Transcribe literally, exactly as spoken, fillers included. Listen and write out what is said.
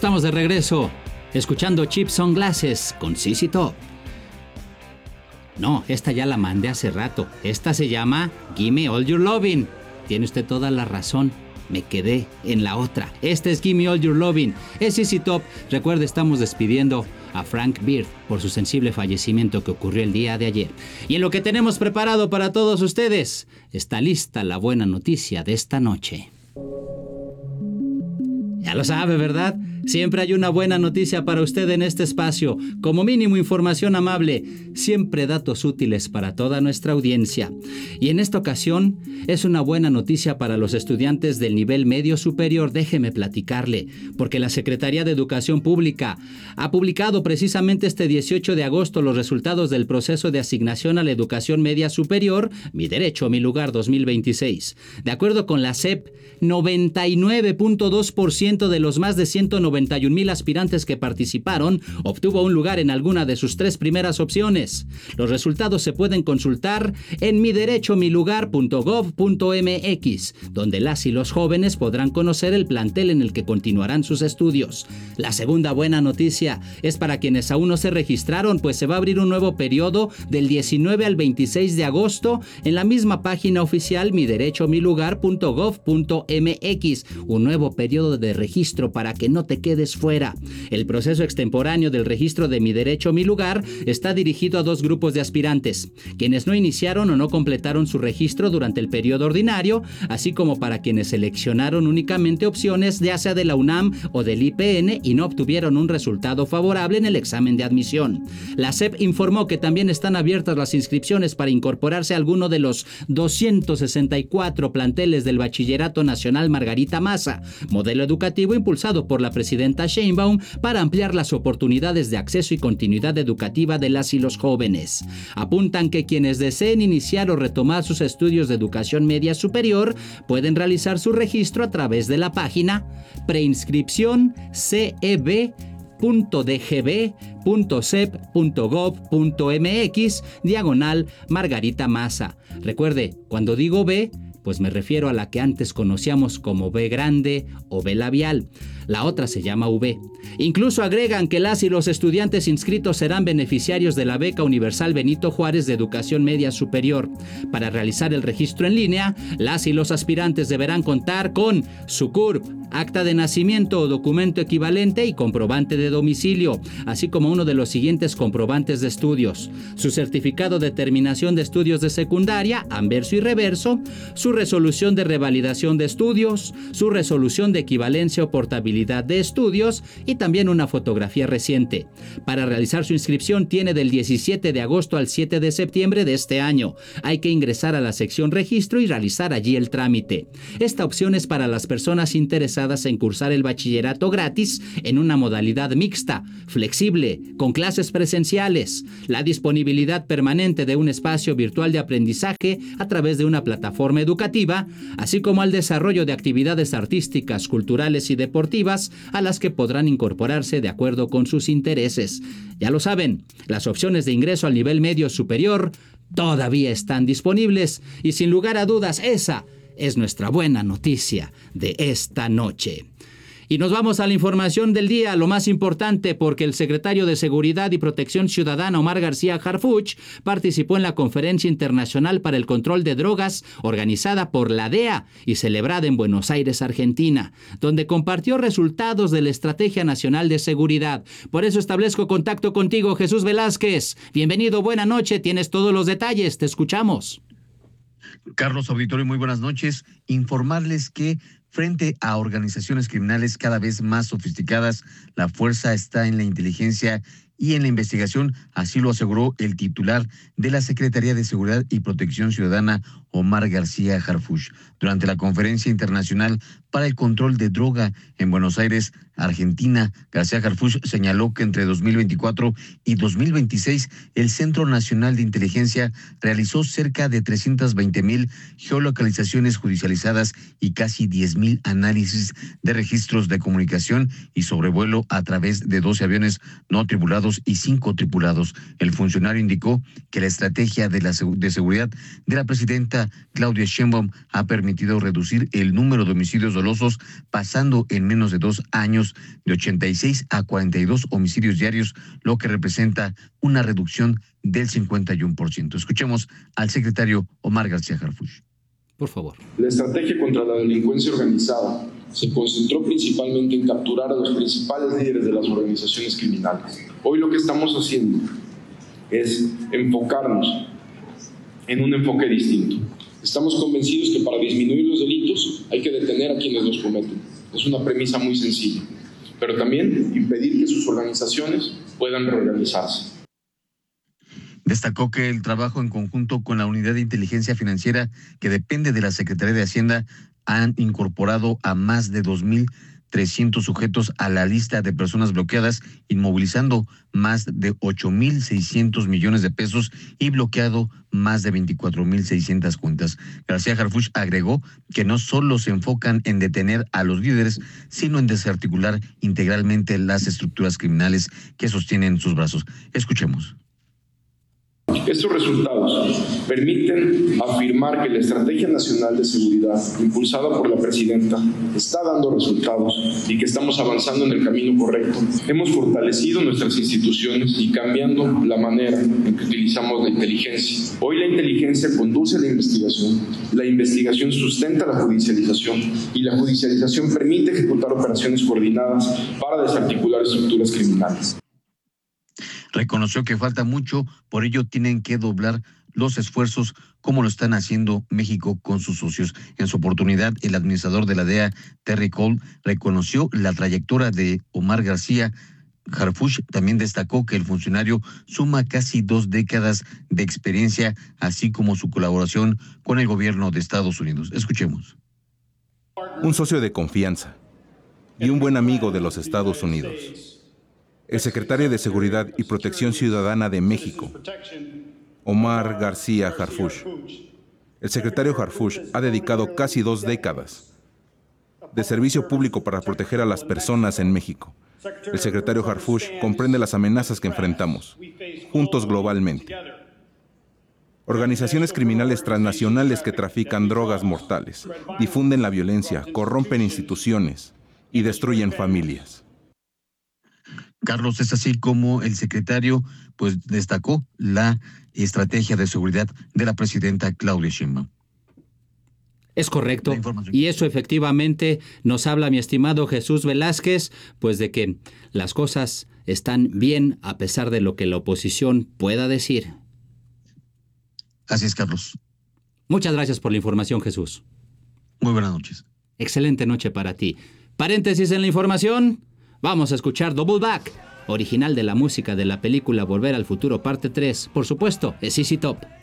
Estamos de regreso, escuchando Chips on Glasses con C C Top. No, esta ya la mandé hace rato. Esta se llama Gimme All Your Lovin'. Tiene usted toda la razón. Me quedé en la otra. Este es Gimme All Your Lovin'. Es C C Top. Recuerde, estamos despidiendo a Frank Beard por su sensible fallecimiento que ocurrió el día de ayer. Y en lo que tenemos preparado para todos ustedes, está lista la buena noticia de esta noche. Ya lo sabe, ¿verdad? Siempre hay una buena noticia para usted en este espacio. Como mínimo, información amable. Siempre datos útiles para toda nuestra audiencia. Y en esta ocasión, es una buena noticia para los estudiantes del nivel medio superior. Déjeme platicarle, porque la Secretaría de Educación Pública ha publicado precisamente este dieciocho de agosto los resultados del proceso de asignación a la educación media superior, Mi Derecho, Mi Lugar dos mil veintiséis. De acuerdo con la S E P, noventa y nueve punto dos por ciento de los más de ciento noventa y un mil aspirantes que participaron obtuvo un lugar en alguna de sus tres primeras opciones. Los resultados se pueden consultar en mi derecho mi lugar punto gov punto m x, donde las y los jóvenes podrán conocer el plantel en el que continuarán sus estudios. La segunda buena noticia es para quienes aún no se registraron, pues se va a abrir un nuevo periodo del diecinueve al veintiséis de agosto en la misma página oficial mi derecho mi lugar punto gov punto m x, un nuevo periodo de registro para que no te quedes fuera. El proceso extemporáneo del registro de Mi Derecho, Mi Lugar está dirigido a dos grupos de aspirantes, quienes no iniciaron o no completaron su registro durante el periodo ordinario, así como para quienes seleccionaron únicamente opciones ya sea de la UNAM o del I P N y no obtuvieron un resultado favorable en el examen de admisión. La S E P informó que también están abiertas las inscripciones para incorporarse a alguno de los doscientos sesenta y cuatro planteles del Bachillerato Nacional Margarita Maza, modelo educativo impulsado por la presidenta Sheinbaum para ampliar las oportunidades de acceso y continuidad educativa de las y los jóvenes. Apuntan que quienes deseen iniciar o retomar sus estudios de educación media superior pueden realizar su registro a través de la página preinscripción c e b punto d g b punto s e p punto gov punto m x diagonal Margarita Maza. Recuerde, cuando digo B, pues me refiero a la que antes conocíamos como B grande o B labial. La otra se llama V. Incluso agregan que las y los estudiantes inscritos serán beneficiarios de la Beca Universal Benito Juárez de Educación Media Superior. Para realizar el registro en línea, las y los aspirantes deberán contar con su C U R P, acta de nacimiento o documento equivalente y comprobante de domicilio, así como uno de los siguientes comprobantes de estudios: su certificado de terminación de estudios de secundaria, anverso y reverso, su resolución de revalidación de estudios, su resolución de equivalencia o portabilidad de estudios y también una fotografía reciente. Para realizar su inscripción tiene del diecisiete de agosto al siete de septiembre de este año. Hay que ingresar a la sección registro y realizar allí el trámite. Esta opción es para las personas interesadas en cursar el bachillerato gratis en una modalidad mixta, flexible, con clases presenciales, la disponibilidad permanente de un espacio virtual de aprendizaje a través de una plataforma educativa, así como al desarrollo de actividades artísticas, culturales y deportivas a las que podrán incorporarse de acuerdo con sus intereses. Ya lo saben, las opciones de ingreso al nivel medio superior todavía están disponibles y sin lugar a dudas esa es nuestra buena noticia de esta noche. Y nos vamos a la información del día, lo más importante, porque el secretario de Seguridad y Protección Ciudadana, Omar García Harfuch, participó en la Conferencia Internacional para el Control de Drogas, organizada por la D E A y celebrada en Buenos Aires, Argentina, donde compartió resultados de la Estrategia Nacional de Seguridad. Por eso establezco contacto contigo, Jesús Velázquez. Bienvenido, buena noche, tienes todos los detalles, te escuchamos. Carlos Auditorio, muy buenas noches. Informarles que frente a organizaciones criminales cada vez más sofisticadas, la fuerza está en la inteligencia y en la investigación, así lo aseguró el titular de la Secretaría de Seguridad y Protección Ciudadana, Omar García Harfuch, durante la Conferencia Internacional para el Control de Droga en Buenos Aires, Argentina. García Harfuch señaló que entre dos mil veinticuatro y dos mil veintiséis el Centro Nacional de Inteligencia realizó cerca de trescientas veinte mil geolocalizaciones judicializadas y casi diez mil análisis de registros de comunicación y sobrevuelo a través de doce aviones no tripulados y cinco tripulados. El funcionario indicó que la estrategia de, la, de seguridad de la presidenta Claudia Sheinbaum ha permitido reducir el número de homicidios dolosos, pasando en menos de dos años de ochenta y seis a cuarenta y dos homicidios diarios, lo que representa una reducción del cincuenta y uno por ciento. Escuchemos al secretario Omar García Harfuch. Por favor. La estrategia contra la delincuencia organizada se concentró principalmente en capturar a los principales líderes de las organizaciones criminales. Hoy lo que estamos haciendo es enfocarnos en un enfoque distinto. Estamos convencidos que para disminuir los delitos hay que detener a quienes los cometen. Es una premisa muy sencilla, pero también impedir que sus organizaciones puedan reorganizarse. Destacó que el trabajo en conjunto con la Unidad de Inteligencia Financiera, que depende de la Secretaría de Hacienda, han incorporado a más de dos mil trescientos sujetos a la lista de personas bloqueadas, inmovilizando más de ocho mil seiscientos millones de pesos y bloqueado más de veinticuatro mil seiscientas cuentas. García Harfuch agregó que no solo se enfocan en detener a los líderes, sino en desarticular integralmente las estructuras criminales que sostienen sus brazos. Escuchemos. Estos resultados permiten afirmar que la Estrategia Nacional de Seguridad, impulsada por la Presidenta, está dando resultados y que estamos avanzando en el camino correcto. Hemos fortalecido nuestras instituciones y cambiando la manera en que utilizamos la inteligencia. Hoy la inteligencia conduce la investigación, la investigación sustenta la judicialización y la judicialización permite ejecutar operaciones coordinadas para desarticular estructuras criminales. Reconoció que falta mucho, por ello tienen que doblar los esfuerzos como lo están haciendo México con sus socios. En su oportunidad, el administrador de la D E A, Terry Cole, reconoció la trayectoria de Omar García Harfuch. También destacó que el funcionario suma casi dos décadas de experiencia, así como su colaboración con el gobierno de Estados Unidos. Escuchemos. Un socio de confianza y un buen amigo de los Estados Unidos. El secretario de Seguridad y Protección Ciudadana de México, Omar García Harfuch. El secretario Harfuch ha dedicado casi dos décadas de servicio público para proteger a las personas en México. El secretario Harfuch comprende las amenazas que enfrentamos, juntos globalmente. Organizaciones criminales transnacionales que trafican drogas mortales, difunden la violencia, corrompen instituciones y destruyen familias. Carlos, es así como el secretario pues destacó la estrategia de seguridad de la presidenta Claudia Sheinbaum. Es correcto, y eso efectivamente nos habla, mi estimado Jesús Velázquez, pues de que las cosas están bien a pesar de lo que la oposición pueda decir. Así es, Carlos. Muchas gracias por la información, Jesús. Muy buenas noches. Excelente noche para ti. Paréntesis en la información. Vamos a escuchar Double Back, original de la música de la película Volver al Futuro parte tres. Por supuesto, es Z Z Top.